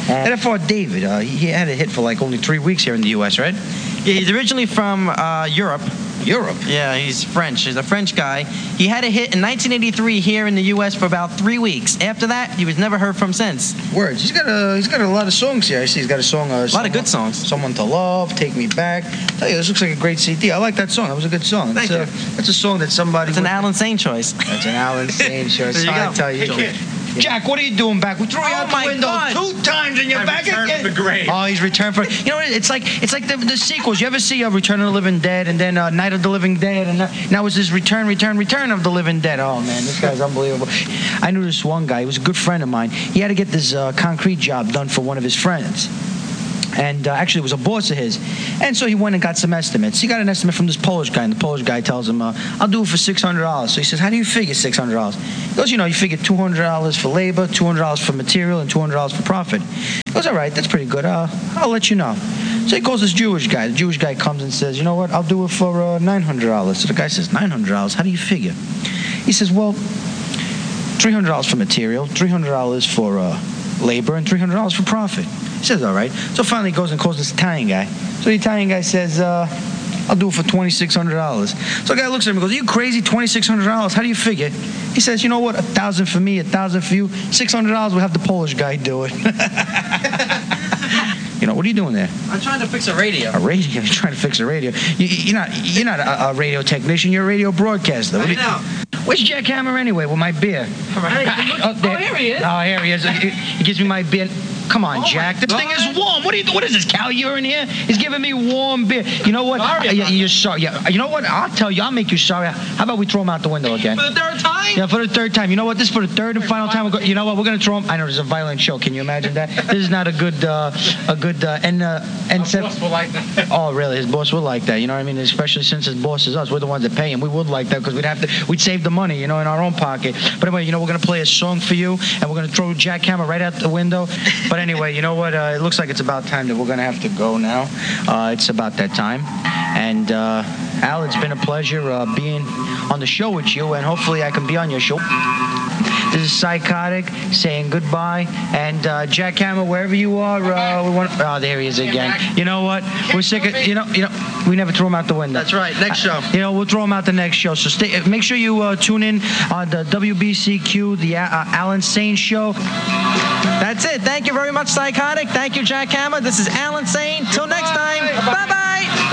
And I thought David, he had a hit for like only 3 weeks here in the U.S., right? Yeah, he's originally from Europe. Europe? Yeah, he's French. He's a French guy. He had a hit in 1983 here in the U.S. for about 3 weeks. After that, he was never heard from since. Words. He's got a lot of songs here. I see he's got a song. A lot of good songs. Someone to Love, Take Me Back. I tell you, this looks like a great CD. I like that song. That was a good song. Thank you. That's a song that somebody... It's an Alan Sane choice. That's an Alan Sane choice. There you go. I tell you. Jack, what are you doing back? We threw you out the window 2 times and you're back again. From the grave. Oh, he's returned for... You know what? It's like the sequels. You ever see Return of the Living Dead and then Night of the Living Dead and now it's this Return of the Living Dead. Oh, man, this guy's unbelievable. I knew this one guy. He was a good friend of mine. He had to get this concrete job done for one of his friends. And actually, it was a boss of his. And so he went and got some estimates. He got an estimate from this Polish guy, and the Polish guy tells him, I'll do it for $600. So he says, how do you figure $600? He goes, you figure $200 for labor, $200 for material, and $200 for profit. He goes, all right, that's pretty good. I'll let you know. So he calls this Jewish guy. The Jewish guy comes and says, you know what, I'll do it for $900. So the guy says, $900? How do you figure? He says, well, $300 for material, $300 for labor, and $300 for profit. He says, all right. So finally he goes and calls this Italian guy. So the Italian guy says, I'll do it for $2,600. So the guy looks at him and goes, are you crazy? $2,600? How do you figure? He says, you know what? 1,000 for me, 1,000 for you. $600, we'll have the Polish guy do it. What are you doing there? I'm trying to fix a radio. A radio? You're trying to fix a radio? You're not a radio technician. You're a radio broadcaster. I know. Where's Jack Hammer anyway with my beer? Here he is. Oh, here he is. He gives me my beer. Come on, Jack. This thing is warm. What is this, cow urine here? He's giving me warm beer. You know what? You're sorry. Yeah. You know what? I'll tell you. I'll make you sorry. How about we throw him out the window again? For the third time? Yeah, for the third time. You know what? This is for the third and final time. You know what? We're going to throw him. I know there's a violent show. Can you imagine that? This is not a good end. His boss will like that. Oh, really? His boss will like that. You know what I mean? Especially since his boss is us. We're the ones that pay him. We would like that because we'd save the money, in our own pocket. But anyway, we're going to play a song for you, and we're going to throw Jack Hammer right out the window. But anyway, you know what? It looks like it's about time that we're going to have to go now. It's about that time. And Al, it's been a pleasure being on the show with you, and hopefully I can be on your show. This is Psychotic saying goodbye, and Jack Hammer, wherever you are, there he is again. You know what? We're sick of, we never throw him out the window. That's right. Next show. We'll throw him out the next show. So make sure you tune in on the WBCQ, the Alan Sane Show. That's it. Thank you very much, Psychotic. Thank you, Jack Hammer. This is Alan Sane. Till next time. Bye-bye.